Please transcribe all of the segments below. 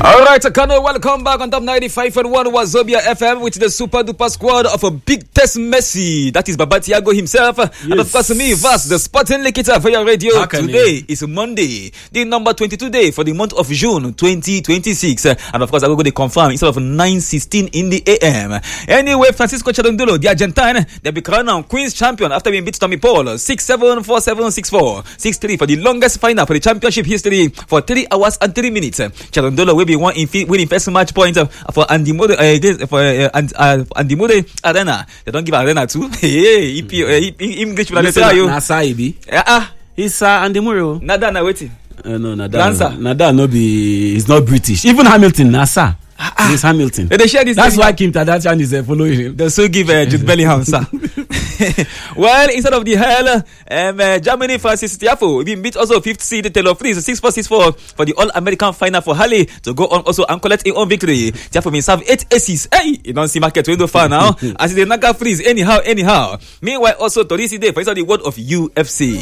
Alright, Kano, welcome back on Top 95.1 Wazobia FM with the super duper squad of a big test Messi. That is Baba Thiago himself. Yes. And of course me, Vas, the Sporting Likita for your radio. Today is Monday, the number 22 day for the month of June 2026. And of course, I will go to confirm instead of 9:16 in the AM. Anyway, Francisco Cherundolo, the Argentine, they'll be crowned Queen's champion after being beat Tommy Paul 6-7, 4-7, 6-4, 6-3 for the longest final for the championship history for 3 hours and 3 minutes. Cherundolo will be winning first match point for Andy Mode Andy Mode Arena. They don't give Arena too. Hey, English people say you. Nasaibi. He's Andy Murray. Nada na waiting. No, Nada no be. He's not British. Even Hamilton, Nasa. He's Hamilton. They share this. That's why Kim Kardashian is following him. They so give Jude Bellingham, sir. Well, instead of the hell, Germany Francis Tiafoe we beat also 5th seed Taylor Fritz 6-4 for the All-American final for Halle to go on also and collect his own victory. Tiafoe may serve 8 aces. Hey, you don't see market window far now. As they Naga Freeze anyhow. Meanwhile, also Torisi Day for the world of UFC.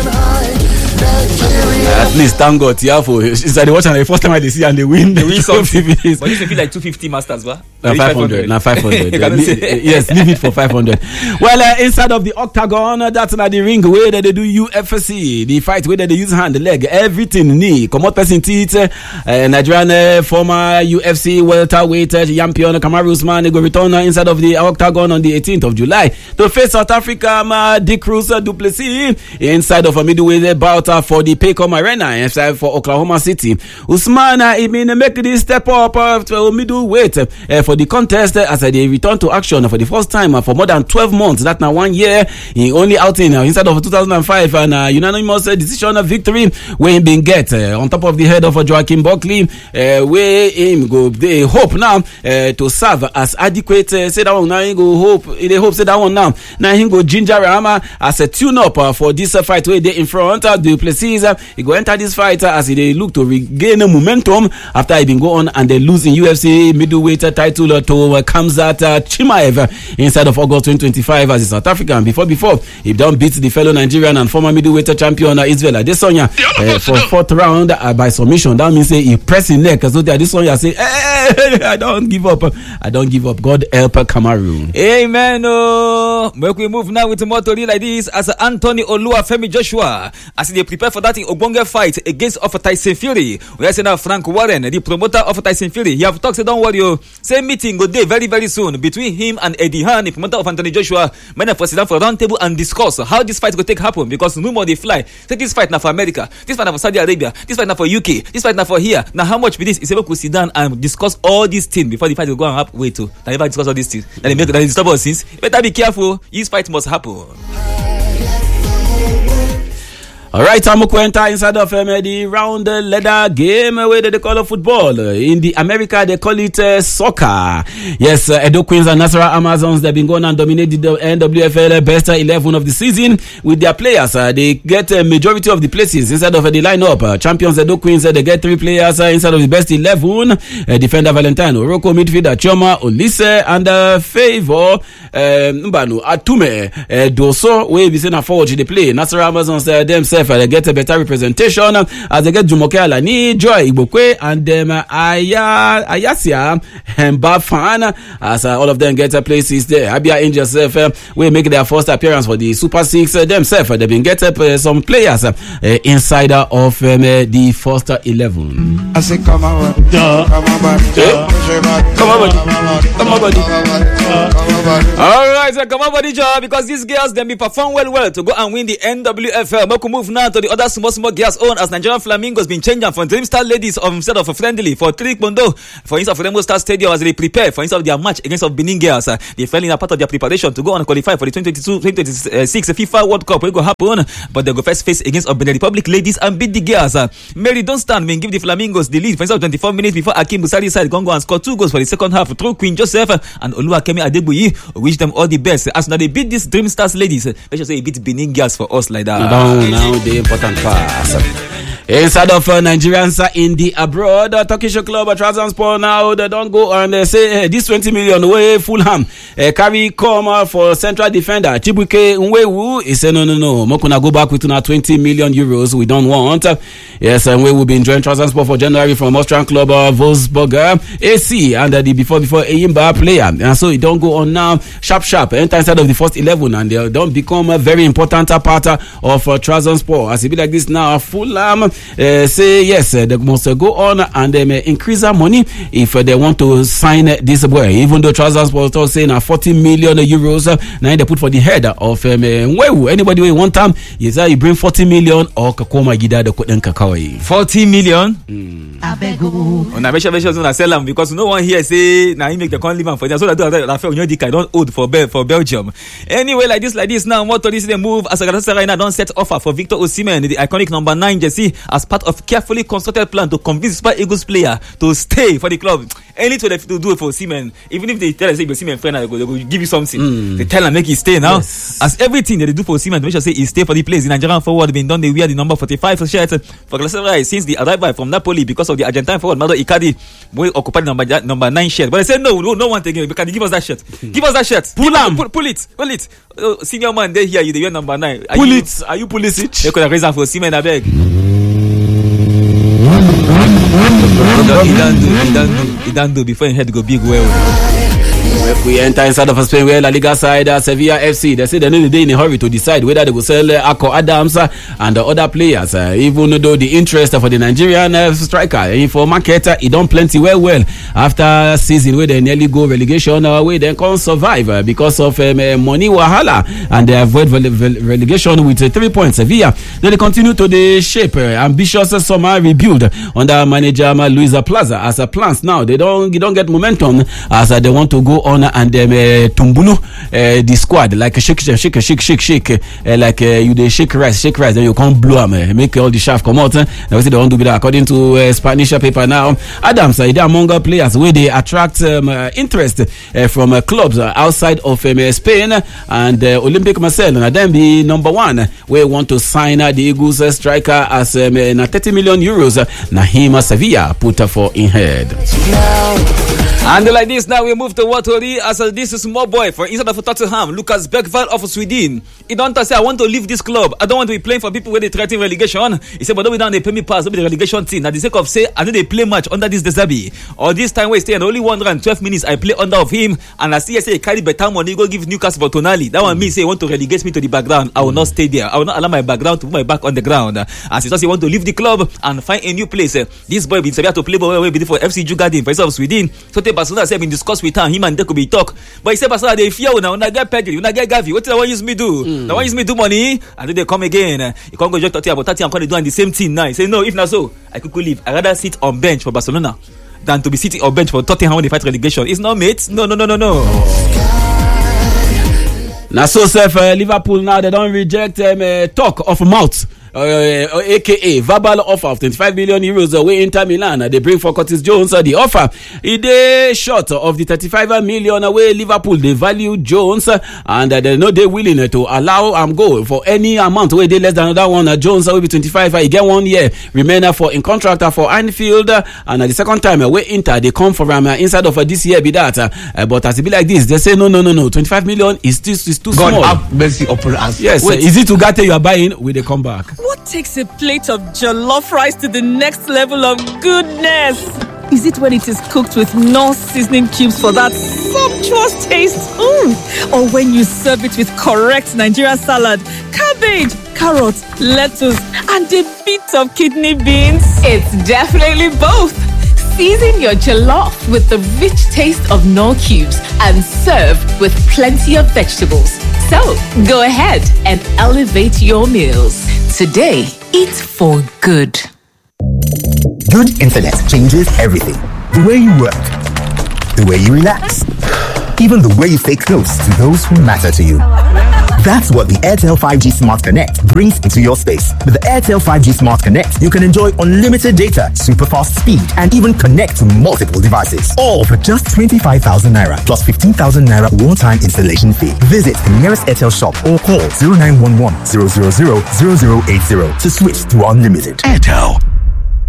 At least thank God Tiafoe. It's like they watch and the first time I see and they win. They win something. But you feel like 250 masters, ba? 500. Now 500. Yes, leave it for 500. Well, inside of the octagon, that's not the ring where they do UFC. The fight where they use hand, leg, everything knee. Come out person teeth. Nigerian former UFC welterweight champion Kamaru Usman they go return inside of the octagon on the 18th of July to face South Africa Dick Cruz du Plessis inside of a middleweight bout for the Paycom Arena inside for Oklahoma City. Usman he been make this step up to middleweight for the contest as they return to action for the first time for more than 12 months. That now 1 year he only outing inside of 2005 and unanimous decision victory where he been get on top of the head of Joaquin Buckley where him go they hope now to serve as adequate say that one now he go hope they hope say that one now he go ginger Rama as a tune up for this fight where they in front of the Plessis. He go enter this fight as they look to regain momentum after he been go on and they lose in UFC middleweight title to Khamzat Chimaev inside of August 2025 as a South African. Before he don't beat the fellow Nigerian and former middleweight champion Israel Adesanya for 4th round by submission. That means he pressing neck so that Adesanya say I don't give up. God help Kamaru. Amen. But we move now with more story like this as Anthony Oluwafemi Joshua as they prepare for that Ogbonge fight against Tyson Fury. We are saying now Frank Warren, the promoter of Tyson Fury, he have talked, say don't worry, same meeting go day very very soon between him and Eddie Hearn, the promoter of Anthony Joshua. Many for sit down for a round table and discuss how this fight will take happen because no more they fly. Say this fight now for America, this fight now for Saudi Arabia, this fight now for UK, this fight now for here. Now how much with this is able to sit down and discuss all these things before the fight will go and happen. Wait to now never discuss all these things. Then they make that disturb us since. Better be careful. This fight must happen. Alright, I'm going to inside of the round leather game where they call it football. In the America, they call it soccer. Yes, Edo Queens and Nasarawa Amazons, they've been going and dominated the NWFL best 11 of the season with their players. They get a majority of the places inside of the lineup. Champions Edo Queens, they get 3 players inside of the best 11. Defender Valentine, Oroko, midfielder Choma, Olise, and Favor, Mbanu, Atume, Doso, where we seen a forge they play. Nasarawa Amazons themselves. They get a better representation as they get Jumoke Alani, Joy Ibokwe, and Ayasia and Bafan as all of them get places there. Abia Angels will make their first appearance for the Super 6 themselves. They've been get some players inside of the first 11. I say come on, all right, so come on, buddy, job because these girls then be perform well to go and win the NWFL. Make move now to the other small girls own as Nigerian Flamingos been changing from Dream Star Ladies instead of friendly for 3 Mondo for instance of Rainbow Star Stadium as they prepare for instance of their match against of Benin girls. They fell in a part of their preparation to go and qualify for the 2022-2026 FIFA World Cup. Will go happen, but they go first face against of Benin Republic ladies and beat the girls. Mary Dunstan will give the Flamingos the lead for instance of 24 minutes before Akim Busari side Gongo and score 2 goals for the second half through Queen Joseph and Oluwakemi Adebuyi. Wish them all the best as now they beat these Dream Stars ladies. Let's just say they beat Benin girls for us like that. Now the important pass. Inside of Nigerians in the abroad, Turkish club Trabzonspor now they don't go and they say this 20 million way Fulham carry come for central defender Chibuike Nwewu. He said no, Mokuna go back with 20 million euros. We don't want. Yes, and we will be enjoying Trabzonspor for January from Austrian club Wolfsburg AC and the before Eyimba player. And so it don't go on now. Sharp enter inside of the first 11 and they don't become a very important part of Trabzonspor. As it be like this now, Fulham say yes, they must go on and they may increase their money if they want to sign this boy. Even though Trabzonspor was saying 40 million euros, now they put for the head of Nwewu. Anybody who want time, is that you bring 40 million or Kakoma Gida the Koten Kakawai. 40 million? I beg you. On a gonna sell them because no one here say now he make the con live for them. So that I don't old for Belgium. Anyway, like this now, what to this they move as a Galatasaray don't set offer for Victor Osimhen, the iconic number 9 jersey, as part of carefully consulted plan to convince Super Eagles player to stay for the club. Anything they to do it for Osimhen, even if they tell us say Osimhen friend, they will give you something. They tell him make he stay now. Yes. As everything that they do for Osimhen to make sure say he stay for the place. The Nigerian forward been done. They wear the number 45 shirt for Galatasaray since the arrival from Napoli because of the Argentine forward Mado Icardi will occupy number 9 shirt. But they said no one again. Can you give us that shirt? Give us that shirt. Pull it. Senior man, they here. You the wear number 9. Pull it. Are you Pulisic? They could have raised for Osimhen. I beg. He don't do before he had to go big well. We enter inside of Spain where La Liga side Sevilla FC, they say they're not in a hurry to decide whether they will sell Akko Adams and the other players, even though the interest for the Nigerian striker for market it don't plenty well after season where they nearly go relegation where they can't survive because of money wahala and they avoid relegation with 3 points. Sevilla they continue to the shape ambitious summer rebuild under manager Luisa Plaza as a plans now they don't get momentum as they want to go on and tumbulu the squad like shake like you they shake rice then you can't blow them make all the shaft come out. They say they want to be that according to Spanish paper now. Adams they among players where they attract interest from clubs outside of Spain and Olympic Marseille and then be number 1 where want to sign the Eagles striker as 30 million euros Nahima Sevilla put for in head. And like this now we move to Watori as this small boy for inside of Tottenham, Lucas Bergvall of Sweden. He don't say I want to leave this club. I don't want to be playing for people where they threaten relegation. He said, but don't be down they pay me pass over the relegation team. Now the sake of say I know they play match under this Desabi. Or this time we stay and only 112 minutes I play under of him and I see I say carry better money go give Newcastle for Tonali. That one means say want to relegate me to the background. I will not stay there. I will not allow my background to put my back on the ground. As he says he want to leave the club and find a new place. This boy been Sevilla to play ball for FC Jugadin for of Sweden. So Barcelona said been discussed with him and they could be talk. But he said Barcelona they fear now when I get Pedri, when I get Gavi. What do I want use me do? They want use me do money and then they come again. You can't go just 30 about 30 and come doing the same thing now. He say no, if not so, I could leave. I rather sit on bench for Barcelona than to be sitting on bench for Tottenham when they fight relegation. It's not mate. No. Now so Liverpool now they don't reject talk of mouth. aka verbal offer of 25 million euros away Inter Milan. They bring for Curtis Jones the offer. It short of the 35 million away Liverpool. They value Jones and they know they willing to allow go for any amount where they less than that one. Jones will be 25. He get 1 year remainder for in contract for Anfield and the second time away Inter they come for inside of this year be that but as it be like this they say no 25 million is too God small. Have mercy upon us. Yes. Wait. Is it Ugarte you are buying? Will they come back? What takes a plate of jollof rice to the next level of goodness? Is it when it is cooked with no seasoning cubes for that sumptuous taste? Or when you serve it with correct Nigerian salad, cabbage, carrots, lettuce, and a bit of kidney beans? It's definitely both. Season your jollof with the rich taste of Knorr cubes and serve with plenty of vegetables. So, go ahead and elevate your meals. Today, eat for good. Good internet changes everything. The way you work, the way you relax, even the way you stay close to those who matter to you. That's what the Airtel 5G Smart Connect brings into your space. With the Airtel 5G Smart Connect, you can enjoy unlimited data, super fast speed, and even connect to multiple devices. All for just 25,000 naira plus 15,000 naira one-time installation fee. Visit the nearest Airtel shop or call 0911 000 0080 to switch to unlimited. Airtel.